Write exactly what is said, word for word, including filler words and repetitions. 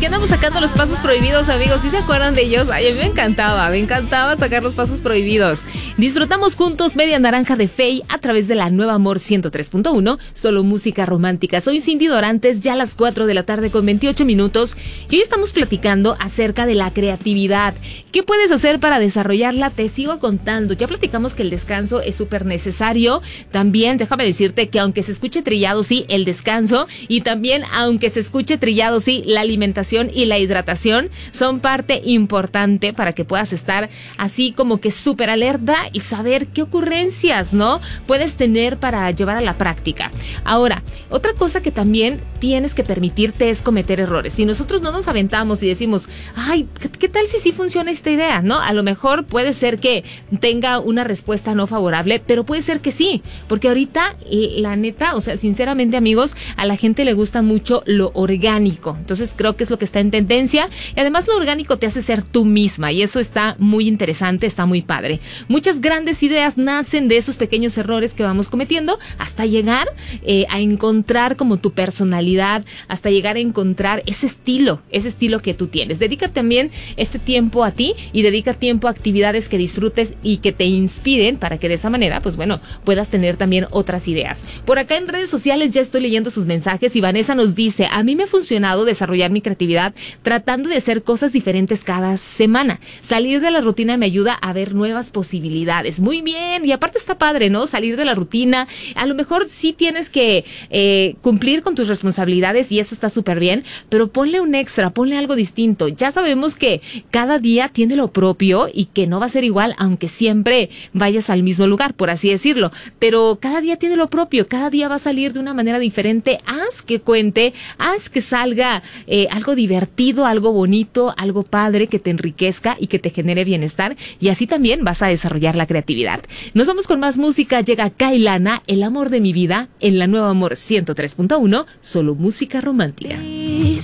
aquí andamos sacando los pasos prohibidos, amigos. ¿Sí se acuerdan de ellos? Ay, a mí me encantaba, me encantaba sacar los pasos prohibidos. Disfrutamos juntos Media Naranja de Fey a través de la Nueva Amor ciento tres punto uno, solo música romántica. Soy Cindy Dorantes, ya a las cuatro de la tarde con veintiocho minutos. Y hoy estamos platicando acerca de la creatividad. ¿Qué puedes hacer para desarrollarla? Te sigo contando. Ya platicamos que el descanso es súper necesario. También déjame decirte que aunque se escuche trillado, sí, el descanso, y también aunque se escuche trillado, sí, la alimentación y la hidratación son parte importante para que puedas estar así como que súper alerta y saber qué ocurrencias, ¿no?, puedes tener para llevar a la práctica. Ahora, otra cosa que también tienes que permitirte es cometer errores. Si nosotros no nos aventamos y decimos, ay, ¿qué, qué tal si sí funciona esta idea?, ¿no? A lo mejor puede ser que tenga una respuesta no favorable, pero puede ser que sí, porque ahorita, la neta, o sea, sinceramente, amigos, a la gente le gusta mucho lo orgánico. Entonces creo que es lo que está en tendencia, y además lo orgánico te hace ser tú misma, y eso está muy interesante, está muy padre. Muchas grandes ideas nacen de esos pequeños errores que vamos cometiendo hasta llegar eh, a encontrar como tu personalidad, hasta llegar a encontrar ese estilo, ese estilo que tú tienes. Dedica también este tiempo a ti y dedica tiempo a actividades que disfrutes y que te inspiren, para que de esa manera, pues bueno, puedas tener también otras ideas. Por acá en redes sociales ya estoy leyendo sus mensajes y Vanessa nos dice, a mí me ha funcionado desarrollar mi creatividad tratando de hacer cosas diferentes cada semana. Salir de la rutina me ayuda a ver nuevas posibilidades. Muy bien, y aparte está padre, ¿no? Salir de la rutina. A lo mejor sí tienes que eh, cumplir con tus responsabilidades y eso está súper bien, pero ponle un extra, ponle algo distinto. Ya sabemos que cada día tiene lo propio y que no va a ser igual aunque siempre vayas al mismo lugar, por así decirlo, pero cada día tiene lo propio, cada día va a salir de una manera diferente. Haz que cuente, haz que salga eh, algo divertido, algo bonito, algo padre, que te enriquezca y que te genere bienestar, y así también vas a desarrollar la creatividad. Nos vamos con más música. Llega Kailana, El amor de mi vida, en la Nueva Amor ciento tres punto uno, solo música romántica.